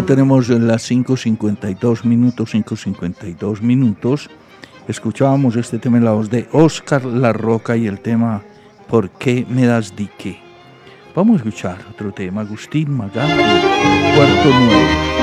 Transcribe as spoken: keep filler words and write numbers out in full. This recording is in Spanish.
tenemos las cinco cincuenta y dos minutos, cinco cincuenta y dos minutos. Escuchábamos este tema en la voz de Óscar La Roca y el tema ¿Por qué me das dique? Vamos a escuchar otro tema, Agustín Magaldi, Cuarto Nuevo.